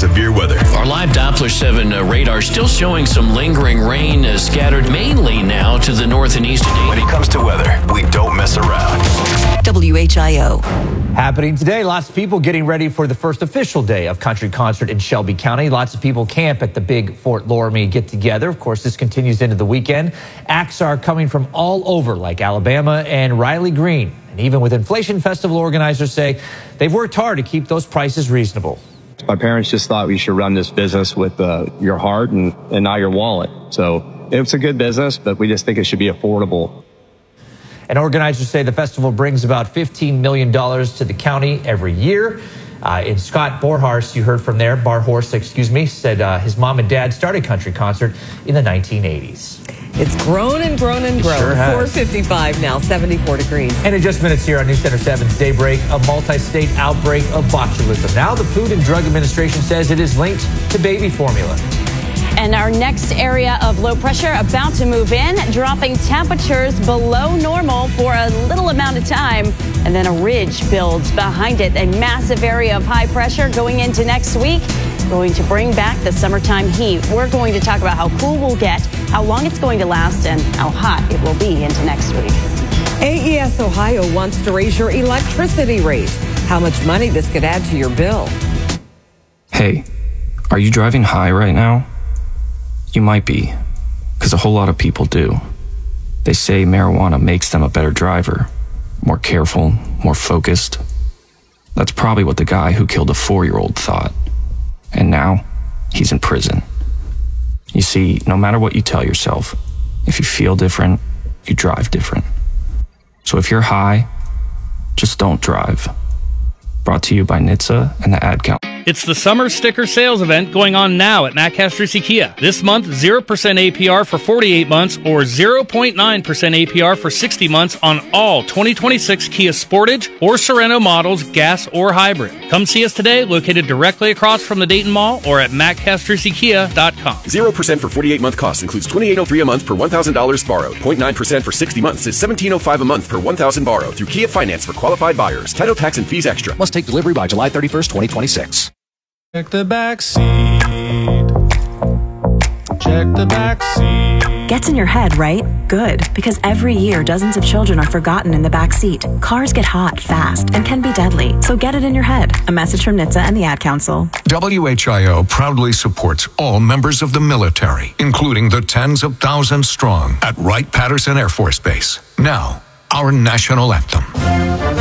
severe weather. Our live Doppler 7 radar still showing some lingering rain scattered mainly now to the north and east. When it comes to weather, we don't mess around. WHIO. Happening today, lots of people getting ready for the first official day of country concert in Shelby County. Lots of people camp at the big Fort Loramie get-together. Of course, this continues into the weekend. Acts are coming from all over, like Alabama and Riley Green. And even with inflation, festival organizers say they've worked hard to keep those prices reasonable. My parents just thought we should run this business with your heart and not your wallet. So it's a good business, but we just think it should be affordable. And organizers say the festival brings about $15 million to the county every year. And Scott Barhorse, you heard from there, said his mom and dad started country concert in the 1980s. It's grown and grown and grown. Sure has. 4:55 now, 74 degrees. And in just minutes here on News Center 7's Daybreak, a multi-state outbreak of botulism. Now the Food and Drug Administration says it is linked to baby formula. And our next area of low pressure about to move in, dropping temperatures below normal for a little amount of time. And then a ridge builds behind it, a massive area of high pressure going into next week, going to bring back the summertime heat. We're going to talk about how cool we'll get, how long it's going to last, and how hot it will be into next week. AES Ohio wants to raise your electricity rates. How much money this could add to your bill. Hey, are you driving high right now? You might be, because a whole lot of people do. They say marijuana makes them a better driver, more careful, more focused. That's probably what the guy who killed a 4-year-old thought. And now, he's in prison. You see, no matter what you tell yourself, if you feel different, you drive different. So if you're high, just don't drive. Brought to you by NHTSA and the Ad Council. It's the summer sticker sales event going on now at Matt Castrucci Kia. This month, 0% APR for 48 months or 0.9% APR for 60 months on all 2026 Kia Sportage or Sorento models, gas or hybrid. Come see us today, located directly across from the Dayton Mall or at mattcastruccikia.com. 0% for 48-month cost includes $2,803 a month per $1,000 borrowed. 0.9% for 60 months is $1,705 a month per $1,000 borrowed through Kia Finance for qualified buyers. Title, tax, and fees extra. Must take delivery by July 31st, 2026. Check the back seat. Check the back seat. Gets in your head, right? Good, because every year dozens of children are forgotten in the back seat. Cars get hot fast and can be deadly, so get it in your head. A message from NHTSA and the Ad Council. WHIO proudly supports all members of the military, including the tens of thousands strong at Wright-Patterson Air Force Base. Now, our national anthem.